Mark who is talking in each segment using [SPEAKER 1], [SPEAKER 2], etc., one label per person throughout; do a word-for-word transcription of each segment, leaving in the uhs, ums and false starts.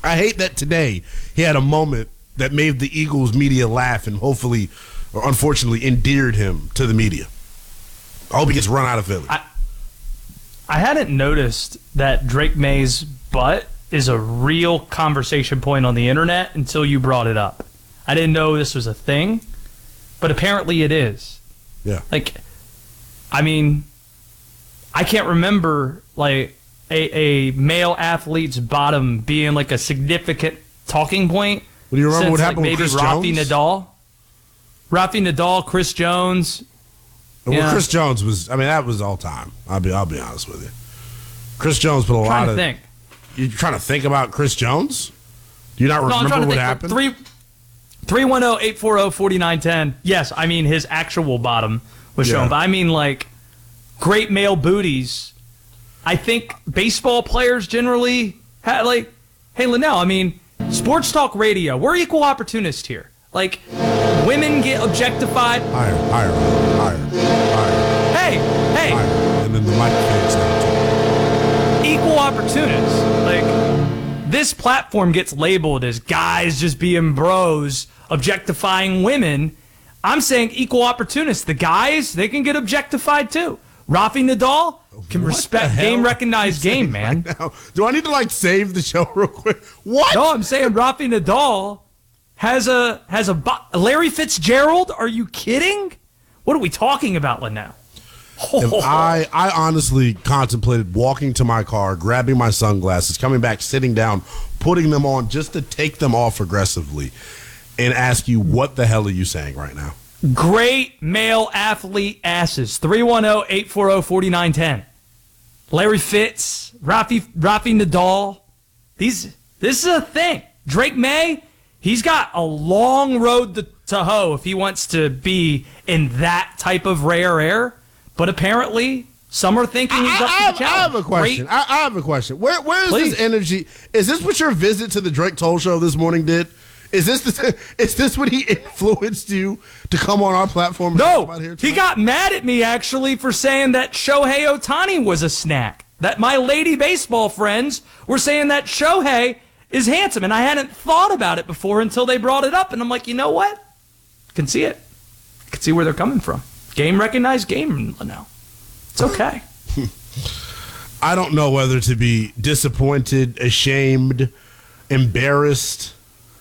[SPEAKER 1] I hate that today he had a moment that made the Eagles media laugh and hopefully, or unfortunately, endeared him to the media. I hope he gets run out of Philly.
[SPEAKER 2] I, I hadn't noticed that Drake May's butt is a real conversation point on the internet until you brought it up. I didn't know this was a thing, but apparently it is.
[SPEAKER 1] Yeah.
[SPEAKER 2] Like, I mean, I can't remember like a, a male athlete's bottom being like a significant talking point.
[SPEAKER 1] Well, do you remember
[SPEAKER 2] since,
[SPEAKER 1] what happened
[SPEAKER 2] like,
[SPEAKER 1] with
[SPEAKER 2] maybe
[SPEAKER 1] Chris
[SPEAKER 2] Rafi
[SPEAKER 1] Jones?
[SPEAKER 2] Nadal? Rafi Nadal, Chris Jones.
[SPEAKER 1] Well,
[SPEAKER 2] yeah.
[SPEAKER 1] Chris Jones was, I mean, that was all time. I'll be, I'll be honest with you. Chris Jones put a
[SPEAKER 2] I'm
[SPEAKER 1] lot
[SPEAKER 2] trying to
[SPEAKER 1] of.
[SPEAKER 2] think.
[SPEAKER 1] You trying to think about Chris Jones? Do you not
[SPEAKER 2] No, I'm
[SPEAKER 1] remember
[SPEAKER 2] trying to
[SPEAKER 1] what
[SPEAKER 2] think.
[SPEAKER 1] happened?
[SPEAKER 2] Three, three one zero eight four zero four nine one zero. Yes, I mean his actual bottom was
[SPEAKER 1] Yeah.
[SPEAKER 2] shown, but I mean like great male booties. I think baseball players generally have like, hey Linnell, I mean sports talk radio. We're equal opportunists here. Like women get objectified.
[SPEAKER 1] Higher, higher, higher, higher,
[SPEAKER 2] Hey, hey,
[SPEAKER 1] higher, and then the microphone's down too.
[SPEAKER 2] equal opportunists. Like this platform gets labeled as guys just being bros, objectifying women. I'm saying equal opportunists. The guys, they can get objectified too. Rafi Nadal can
[SPEAKER 1] What
[SPEAKER 2] respect
[SPEAKER 1] the hell
[SPEAKER 2] game,
[SPEAKER 1] are
[SPEAKER 2] recognized
[SPEAKER 1] you
[SPEAKER 2] game,
[SPEAKER 1] saying
[SPEAKER 2] man.
[SPEAKER 1] right now? Do I need to like save the show real quick? What?
[SPEAKER 2] No, I'm saying Rafi Nadal has a has a bo- Larry Fitzgerald. Are you kidding? What are we talking about, Linnell?
[SPEAKER 1] If I, I honestly contemplated walking to my car, grabbing my sunglasses, coming back, sitting down, putting them on just to take them off aggressively and ask you, what the hell are you saying right now?
[SPEAKER 2] Great male athlete asses. three one zero eight four zero four nine one zero. Larry Fitz, Rafi, Rafi Nadal. These, this is a thing. Drake May, he's got a long road to, to hoe if he wants to be in that type of rare air. But apparently, some are thinking he's
[SPEAKER 1] I,
[SPEAKER 2] up
[SPEAKER 1] I,
[SPEAKER 2] to
[SPEAKER 1] have,
[SPEAKER 2] the
[SPEAKER 1] I
[SPEAKER 2] challenge.
[SPEAKER 1] have a question.
[SPEAKER 2] Great.
[SPEAKER 1] I, I have a question. Where, where is
[SPEAKER 2] Please.
[SPEAKER 1] this energy? Is this what your visit to the Drake Toll Show this morning did? Is this the, is this what he influenced you to come on our platform? And talk
[SPEAKER 2] No,
[SPEAKER 1] about here
[SPEAKER 2] he
[SPEAKER 1] tonight?
[SPEAKER 2] got mad at me, actually, for saying that Shohei Ohtani was a snack. That my lady baseball friends were saying that Shohei is handsome. And I hadn't thought about it before until they brought it up. And I'm like, you know what? I can see it. I can see where they're coming from. Game recognized game now. It's okay.
[SPEAKER 1] I don't know whether to be disappointed, ashamed, embarrassed.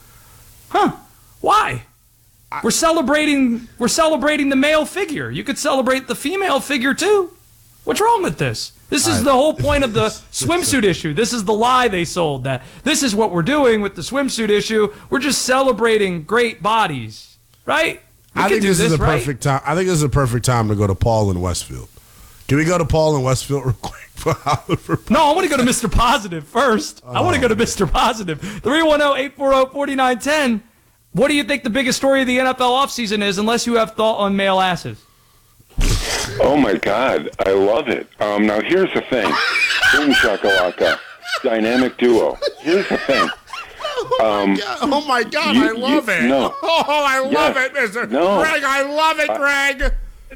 [SPEAKER 2] Huh. Why? We're celebrating we're celebrating the male figure. You could celebrate the female figure too. What's wrong with this? This is
[SPEAKER 1] I-
[SPEAKER 2] the whole point of the swimsuit issue. This is the lie they sold, that this is what we're doing with the swimsuit issue. We're just celebrating great bodies. Right? We
[SPEAKER 1] I
[SPEAKER 2] could
[SPEAKER 1] think
[SPEAKER 2] do
[SPEAKER 1] this, is a
[SPEAKER 2] right?
[SPEAKER 1] perfect time. I think this is a perfect time to go to Paul in Westfield. Can we go to Paul in Westfield real quick for Oliver?
[SPEAKER 2] No, I want to go to Mister Positive first. I want to go to Mister Positive. three one zero eight four zero four nine one zero. What do you think the biggest story of the N F L offseason is, unless you have thought on male asses?
[SPEAKER 3] Oh, my God. I love it. Um, now, here's the thing. Boom shakalaka. Dynamic duo. Here's the thing. Um,
[SPEAKER 1] Oh, my God.
[SPEAKER 3] you-
[SPEAKER 1] I love
[SPEAKER 3] you-
[SPEAKER 1] it.
[SPEAKER 3] no.
[SPEAKER 1] Oh, I love
[SPEAKER 3] Yes.
[SPEAKER 1] it, Mister
[SPEAKER 3] No.
[SPEAKER 1] Greg. I love it, Greg.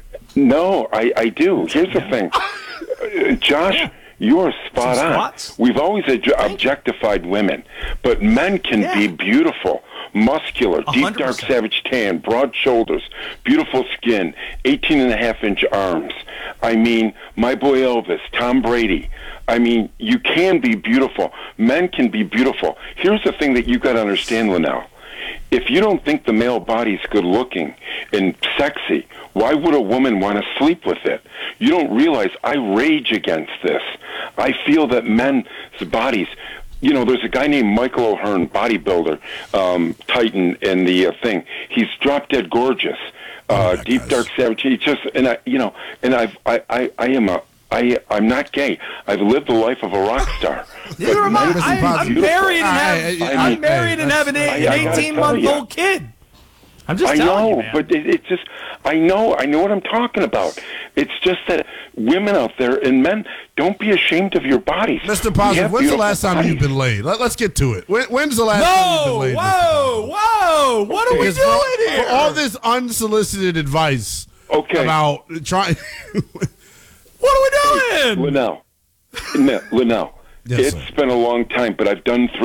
[SPEAKER 3] No, I, I do. Here's the thing. Uh, Josh, you are spot
[SPEAKER 2] Some
[SPEAKER 3] on.
[SPEAKER 2] squats?
[SPEAKER 3] We've always ad- objectified women, but men can
[SPEAKER 2] Yeah.
[SPEAKER 3] be beautiful, muscular,
[SPEAKER 2] A
[SPEAKER 3] deep,
[SPEAKER 2] hundred
[SPEAKER 3] dark,
[SPEAKER 2] percent.
[SPEAKER 3] savage tan, broad shoulders, beautiful skin, eighteen and a half inch arms. I mean, my boy Elvis, Tom Brady. I mean, you can be beautiful. Men can be beautiful. Here's the thing that you got to understand, Linnell. If you don't think the male body's good looking and sexy, why would a woman want to sleep with it? You don't realize I rage against this. I feel that men's bodies, you know, there's a guy named Michael O'Hearn, bodybuilder, um, Titan, in the uh, thing. He's drop dead gorgeous, uh,
[SPEAKER 1] that
[SPEAKER 3] deep,
[SPEAKER 1] guy's-
[SPEAKER 3] dark, savage. He just, and I, you know, and I've, I, I, I am a, I, I'm not gay. I've lived the life of a rock star.
[SPEAKER 2] Neither am I.
[SPEAKER 3] men can
[SPEAKER 2] I,
[SPEAKER 3] be
[SPEAKER 2] I'm
[SPEAKER 3] beautiful.
[SPEAKER 2] married and have,
[SPEAKER 1] I- I-
[SPEAKER 3] I
[SPEAKER 2] I'm
[SPEAKER 3] mean,
[SPEAKER 2] married and
[SPEAKER 1] hey,
[SPEAKER 2] have an,
[SPEAKER 1] that's-
[SPEAKER 2] eight-
[SPEAKER 3] I- I
[SPEAKER 2] an
[SPEAKER 3] gotta
[SPEAKER 2] eighteen-month-old kid. I'm just
[SPEAKER 3] I
[SPEAKER 2] telling
[SPEAKER 3] know,
[SPEAKER 2] you, man.
[SPEAKER 3] but it, it's just, I know, I know what I'm talking about. It's just that women out there and men, don't be ashamed of your bodies.
[SPEAKER 1] Mister
[SPEAKER 3] We
[SPEAKER 1] Positive,
[SPEAKER 3] have
[SPEAKER 1] when's the
[SPEAKER 3] beautiful
[SPEAKER 1] last time
[SPEAKER 3] bodies.
[SPEAKER 1] you've been laid? Let, let's get to it. When, when's the last time you've been
[SPEAKER 2] Whoa,
[SPEAKER 1] laid?
[SPEAKER 2] whoa, whoa! What are we
[SPEAKER 1] Mister
[SPEAKER 2] doing
[SPEAKER 1] For-
[SPEAKER 2] here?
[SPEAKER 1] For all this unsolicited advice
[SPEAKER 3] Okay.
[SPEAKER 1] about trying.
[SPEAKER 2] What are we doing?
[SPEAKER 3] Linnell, no, Linnell,
[SPEAKER 1] Yes,
[SPEAKER 3] it's
[SPEAKER 1] sir.
[SPEAKER 3] been a long time, but I've done three.